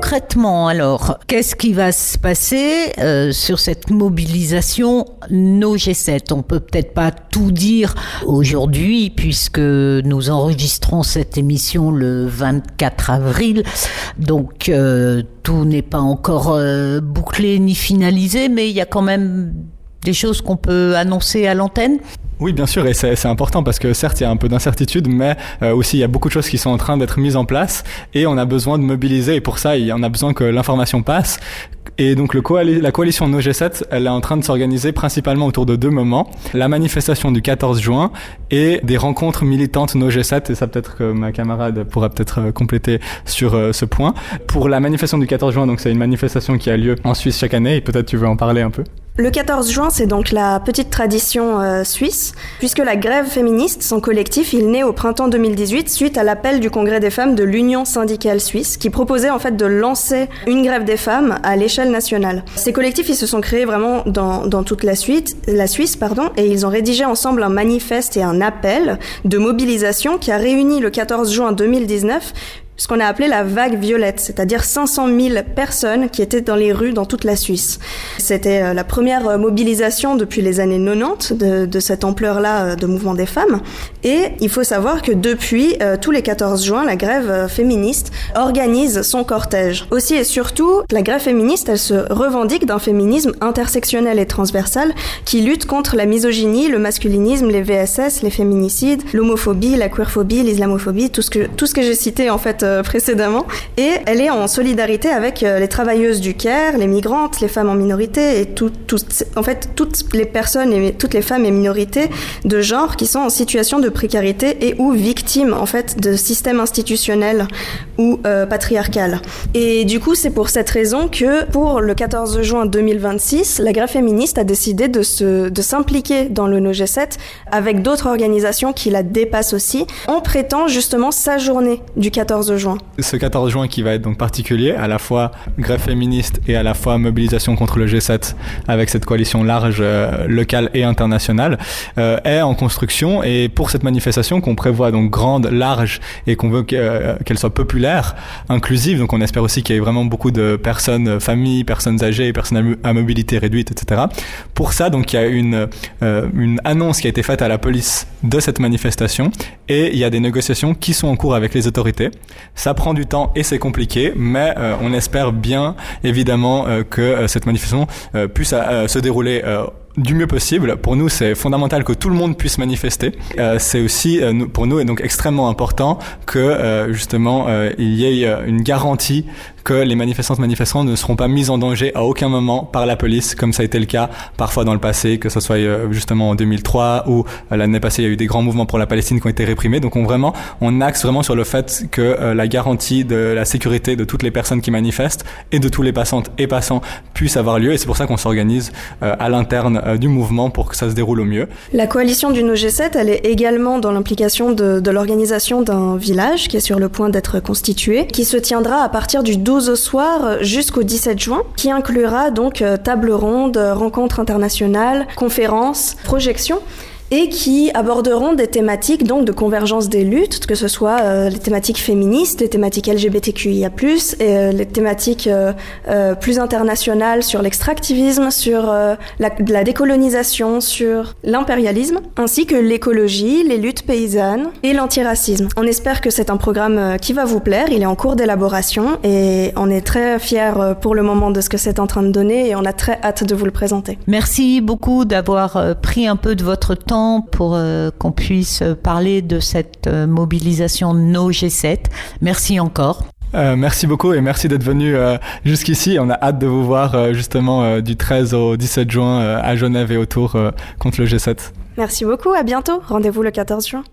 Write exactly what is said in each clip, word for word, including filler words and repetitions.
concrètement, alors, qu'est-ce qui va se passer euh, sur cette mobilisation No G sept? On peut peut-être pas tout dire aujourd'hui puisque nous enregistrons cette émission le vingt-quatre avril, donc euh, tout n'est pas encore euh, bouclé ni finalisé, mais il y a quand même des choses qu'on peut annoncer à l'antenne. Oui, bien sûr, et c'est, c'est important parce que certes, il y a un peu d'incertitude, mais euh, aussi il y a beaucoup de choses qui sont en train d'être mises en place et on a besoin de mobiliser et pour ça, il, on a besoin que l'information passe. Et donc le coali- la coalition No G sept, elle est en train de s'organiser principalement autour de deux moments. La manifestation du quatorze juin et des rencontres militantes No G sept, et ça peut-être que ma camarade pourra peut-être euh, compléter sur euh, ce point. Pour la manifestation du quatorze juin, donc c'est une manifestation qui a lieu en Suisse chaque année et peut-être tu veux en parler un peu. Le quatorze juin, c'est donc la petite tradition euh, suisse, puisque la grève féministe, son collectif, il naît au printemps deux mille dix-huit suite à l'appel du Congrès des femmes de l'Union syndicale suisse, qui proposait en fait de lancer une grève des femmes à l'échelle nationale. Ces collectifs, ils se sont créés vraiment dans, dans toute la, suite, la Suisse, pardon, et ils ont rédigé ensemble un manifeste et un appel de mobilisation qui a réuni le quatorze juin deux mille dix-neuf ce qu'on a appelé la vague violette, c'est-à-dire cinq cent mille personnes qui étaient dans les rues dans toute la Suisse. C'était la première mobilisation depuis les années quatre-vingt-dix de, de cette ampleur-là de mouvement des femmes. Et il faut savoir que depuis, euh, tous les quatorze juin, la grève féministe organise son cortège. Aussi et surtout, la grève féministe, elle se revendique d'un féminisme intersectionnel et transversal qui lutte contre la misogynie, le masculinisme, les V S S, les féminicides, l'homophobie, la queerphobie, l'islamophobie, tout ce que, tout ce que j'ai cité en fait précédemment, et elle est en solidarité avec les travailleuses du Caire, les migrantes, les femmes en minorité et tout, tout, en fait toutes les personnes et toutes les femmes et minorités de genre qui sont en situation de précarité et ou victimes en fait de systèmes institutionnels ou euh, patriarcal. Et du coup, c'est pour cette raison que pour le quatorze juin deux mille vingt-six, la grève féministe a décidé de se de s'impliquer dans le No G sept avec d'autres organisations qui la dépassent aussi, en prêtant justement sa journée du quatorze juin. Ce quatorze juin qui va être donc particulier, à la fois grève féministe et à la fois mobilisation contre le G sept avec cette coalition large, euh, locale et internationale, euh, est en construction. Et pour cette manifestation qu'on prévoit donc grande, large et qu'on veut qu'elle soit populaire, inclusive, donc on espère aussi qu'il y ait vraiment beaucoup de personnes, familles, personnes âgées, personnes à mobilité réduite, et cetera. Pour ça, donc il y a une, euh, une annonce qui a été faite à la police de cette manifestation et il y a des négociations qui sont en cours avec les autorités. Ça prend du temps et c'est compliqué, mais euh, on espère bien évidemment euh, que euh, cette manifestation euh, puisse euh, se dérouler euh, du mieux possible. Pour nous, c'est fondamental que tout le monde puisse manifester. Euh, c'est aussi, euh, pour nous, et donc extrêmement important que euh, justement euh, il y ait euh, une garantie que les manifestantes manifestants ne seront pas mis en danger à aucun moment par la police, comme ça a été le cas parfois dans le passé, que ce soit euh, justement en deux mille trois ou euh, l'année passée, il y a eu des grands mouvements pour la Palestine qui ont été réprimés. Donc on vraiment, on axe vraiment sur le fait que euh, la garantie de la sécurité de toutes les personnes qui manifestent et de tous les passantes et passants puisse avoir lieu. Et c'est pour ça qu'on s'organise euh, à l'interne euh, du mouvement pour que ça se déroule au mieux. La coalition du No G sept, elle est également dans l'implication de, de l'organisation d'un village qui est sur le point d'être constitué, qui se tiendra à partir du douze au soir jusqu'au dix-sept juin, qui inclura donc table ronde, rencontres internationales, conférences, projections, et qui aborderont des thématiques donc de convergence des luttes, que ce soit euh, les thématiques féministes, les thématiques L G B T Q I A plus, et euh, les thématiques euh, euh, plus internationales sur l'extractivisme, sur euh, la, la décolonisation, sur l'impérialisme, ainsi que l'écologie, les luttes paysannes et l'antiracisme. On espère que c'est un programme euh, qui va vous plaire, il est en cours d'élaboration et on est très fiers euh, pour le moment de ce que c'est en train de donner et on a très hâte de vous le présenter. Merci beaucoup d'avoir euh, pris un peu de votre temps pour euh, qu'on puisse parler de cette euh, mobilisation No G sept. Merci encore. Euh, merci beaucoup et merci d'être venu euh, jusqu'ici. On a hâte de vous voir euh, justement euh, du treize au dix-sept juin euh, à Genève et autour euh, contre le G sept. Merci beaucoup, à bientôt. Rendez-vous le quatorze juin.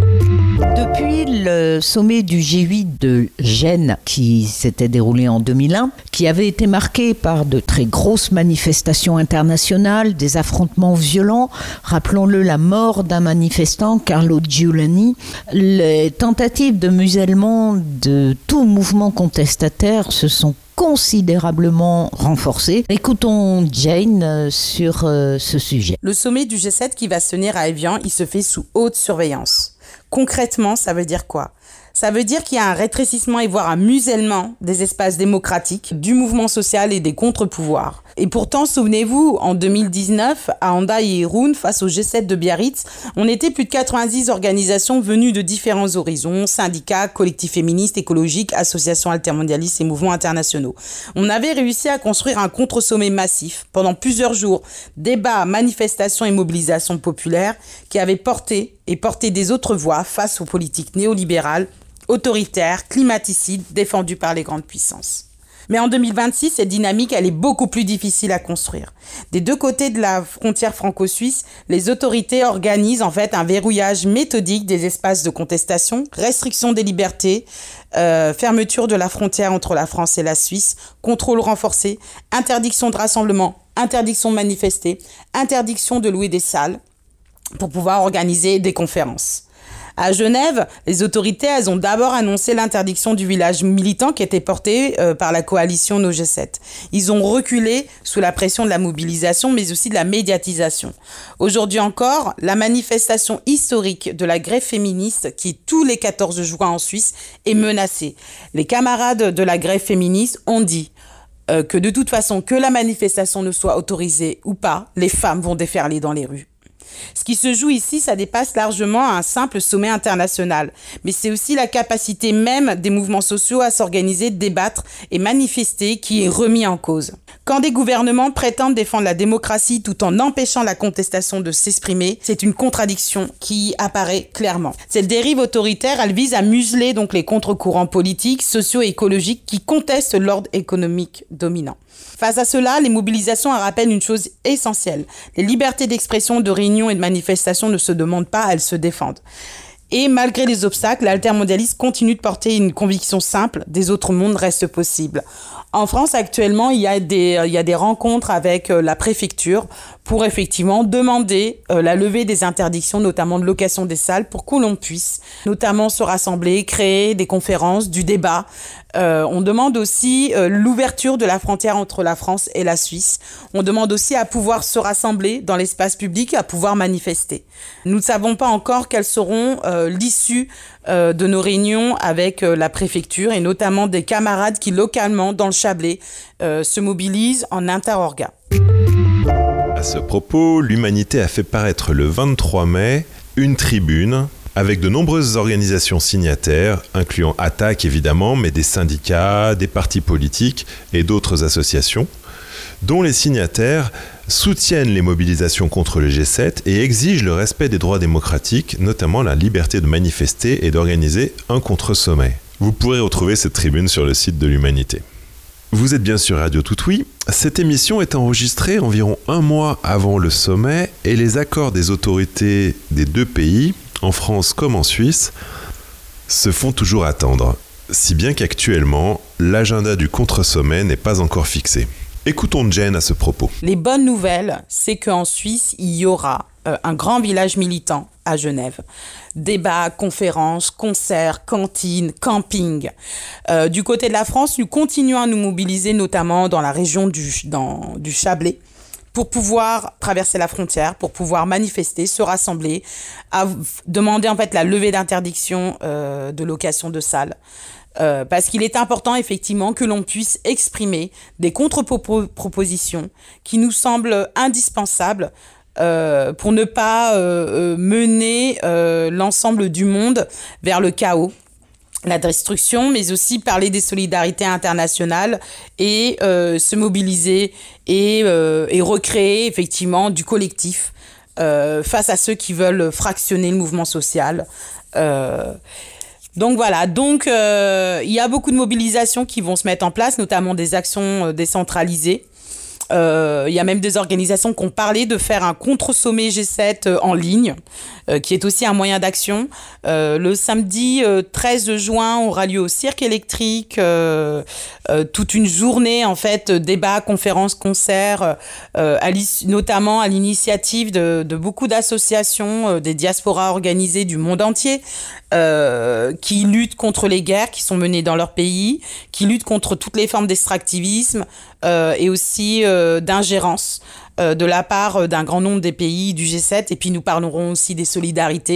Depuis le sommet du G huit de Gênes qui s'était déroulé en deux mille un, qui avait été marqué par de très grosses manifestations internationales, des affrontements violents, rappelons-le la mort d'un manifestant, Carlo Giuliani, les tentatives de musellement de tout mouvement contestataire se sont considérablement renforcée. Écoutons Jane sur euh, ce sujet. Le sommet du G sept qui va se tenir à Évian, il se fait sous haute surveillance. Concrètement, ça veut dire quoi ? Ça veut dire qu'il y a un rétrécissement et voire un musellement des espaces démocratiques, du mouvement social et des contre-pouvoirs. Et pourtant, souvenez-vous, en deux mille dix-neuf, à Hendaye et Irun, face au G sept de Biarritz, on était plus de quatre-vingt-dix organisations venues de différents horizons, syndicats, collectifs féministes, écologiques, associations altermondialistes et mouvements internationaux. On avait réussi à construire un contre-sommet massif pendant plusieurs jours, débats, manifestations et mobilisations populaires qui avaient porté et porté des autres voix face aux politiques néolibérales, autoritaires, climaticides, défendues par les grandes puissances. Mais en deux mille vingt-six, cette dynamique, elle est beaucoup plus difficile à construire. Des deux côtés de la frontière franco-suisse, les autorités organisent en fait un verrouillage méthodique des espaces de contestation, restriction des libertés, euh, fermeture de la frontière entre la France et la Suisse, contrôle renforcé, interdiction de rassemblement, interdiction de manifester, interdiction de louer des salles pour pouvoir organiser des conférences. À Genève, les autorités, elles ont d'abord annoncé l'interdiction du village militant qui était porté euh, par la coalition No G sept. Ils ont reculé sous la pression de la mobilisation, mais aussi de la médiatisation. Aujourd'hui encore, la manifestation historique de la grève féministe, qui est tous les quatorze juin en Suisse, est menacée. Les camarades de la grève féministe ont dit euh, que de toute façon, que la manifestation ne soit autorisée ou pas, les femmes vont déferler dans les rues. Ce qui se joue ici, ça dépasse largement un simple sommet international. Mais c'est aussi la capacité même des mouvements sociaux à s'organiser, débattre et manifester qui est remis en cause. Quand des gouvernements prétendent défendre la démocratie tout en empêchant la contestation de s'exprimer, c'est une contradiction qui apparaît clairement. Cette dérive autoritaire, elle vise à museler donc les contre-courants politiques, sociaux et écologiques qui contestent l'ordre économique dominant. Face à cela, les mobilisations rappellent une chose essentielle. Les libertés d'expression, de réunion et de manifestation ne se demandent pas, elles se défendent. Et malgré les obstacles, l'altermondialisme continue de porter une conviction simple, des autres mondes restent possibles. En France, actuellement, il y a des, il y a des rencontres avec la préfecture pour effectivement demander euh, la levée des interdictions, notamment de location des salles, pour que l'on puisse notamment se rassembler, créer des conférences, du débat. Euh, on demande aussi euh, l'ouverture de la frontière entre la France et la Suisse. On demande aussi à pouvoir se rassembler dans l'espace public, à pouvoir manifester. Nous ne savons pas encore quelles seront euh, l'issue euh, de nos réunions avec euh, la préfecture et notamment des camarades qui localement, dans le Chablais, euh, se mobilisent en interorga. À ce propos, l'Humanité a fait paraître le vingt-trois mai une tribune avec de nombreuses organisations signataires, incluant Attac évidemment, mais des syndicats, des partis politiques et d'autres associations, dont les signataires soutiennent les mobilisations contre le G sept et exigent le respect des droits démocratiques, notamment la liberté de manifester et d'organiser un contre-sommet. Vous pourrez retrouver cette tribune sur le site de l'Humanité. Vous êtes bien sur Radio Tout-Oui. Cette émission est enregistrée environ un mois avant le sommet et les accords des autorités des deux pays, en France comme en Suisse, se font toujours attendre, si bien qu'actuellement, l'agenda du contre-sommet n'est pas encore fixé. Écoutons Jen à ce propos. Les bonnes nouvelles, c'est qu'en Suisse, il y aura euh, un grand village militant à Genève. Débats, conférences, concerts, cantines, camping. Euh, du côté de la France, nous continuons à nous mobiliser, notamment dans la région du, dans, du Chablais, pour pouvoir traverser la frontière, pour pouvoir manifester, se rassembler, à demander en fait la levée d'interdiction euh, de location de salles. Euh, parce qu'il est important effectivement que l'on puisse exprimer des contre-propositions qui nous semblent indispensables euh, pour ne pas euh, mener euh, l'ensemble du monde vers le chaos, la destruction, mais aussi parler des solidarités internationales et euh, se mobiliser et, euh, et recréer effectivement du collectif euh, face à ceux qui veulent fractionner le mouvement social. Euh, Donc voilà, donc euh, il y a beaucoup de mobilisations qui vont se mettre en place, notamment des actions euh, décentralisées. Euh, il y a même des organisations qui ont parlé de faire un contre-sommet G sept euh, en ligne, euh, qui est aussi un moyen d'action. Euh, le samedi euh, treize juin aura lieu au Cirque électrique, euh, euh, toute une journée en fait, débats, conférences, concerts, euh, à notamment à l'initiative de, de beaucoup d'associations, euh, des diasporas organisées du monde entier, euh, qui luttent contre les guerres qui sont menées dans leur pays, qui luttent contre toutes les formes d'extractivisme, Euh, et aussi euh, d'ingérence euh, de la part d'un grand nombre des pays du G sept. Et puis nous parlerons aussi des solidarités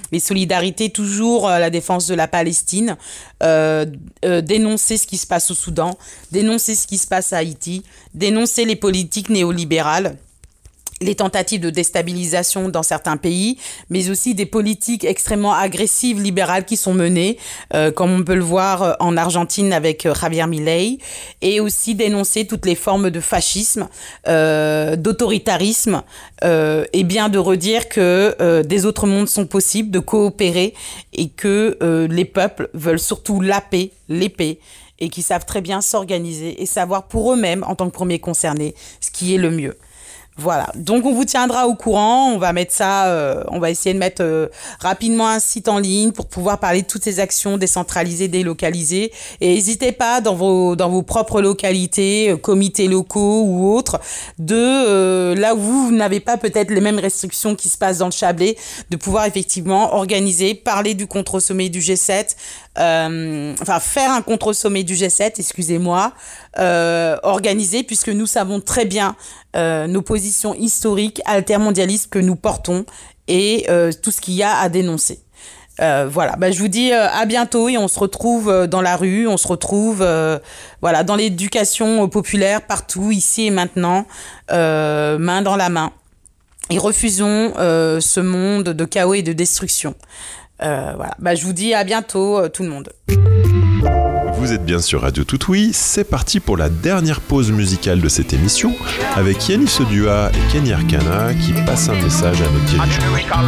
les solidarités toujours à la défense de la Palestine, euh, euh, dénoncer ce qui se passe au Soudan, dénoncer ce qui se passe à Haïti, dénoncer les politiques néolibérales, les tentatives de déstabilisation dans certains pays, mais aussi des politiques extrêmement agressives, libérales qui sont menées, euh, comme on peut le voir en Argentine avec Javier Milei, et aussi dénoncer toutes les formes de fascisme, euh, d'autoritarisme, euh, et bien de redire que euh, des autres mondes sont possibles, de coopérer, et que euh, les peuples veulent surtout la paix, les paix, et qui savent très bien s'organiser et savoir pour eux-mêmes, en tant que premiers concernés, ce qui est le mieux. Voilà, donc on vous tiendra au courant, on va mettre ça, euh, on va essayer de mettre euh, rapidement un site en ligne pour pouvoir parler de toutes ces actions décentralisées, délocalisées. Et n'hésitez pas dans vos, dans vos propres localités, euh, comités locaux ou autres, de euh, là où vous n'avez pas peut-être les mêmes restrictions qui se passent dans le Chablais, de pouvoir effectivement organiser, parler du contre-sommet du G sept, euh, enfin faire un contre-sommet du G sept, excusez-moi, euh, organiser, puisque nous savons très bien Euh, nos positions historiques, altermondialistes que nous portons et euh, tout ce qu'il y a à dénoncer. Euh, voilà, bah, je vous dis euh, à bientôt et on se retrouve euh, dans la rue, on se retrouve euh, voilà, dans l'éducation euh, populaire, partout, ici et maintenant, euh, main dans la main. Et refusons euh, ce monde de chaos et de destruction. Euh, voilà, bah, je vous dis à bientôt euh, tout le monde. Vous êtes bien sur Radio Toutoui, c'est parti pour la dernière pause musicale de cette émission avec Yanis Odua et Kenny Arcana qui passent un message à notre dirigeant.